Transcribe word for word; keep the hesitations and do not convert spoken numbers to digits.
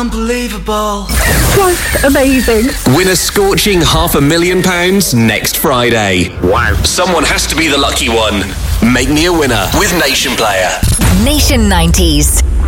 Unbelievable. Just amazing. Win a scorching half a million pounds next Friday. Wow. Someone has to be the lucky one. Make me a winner with Nation Player. Nation nineties.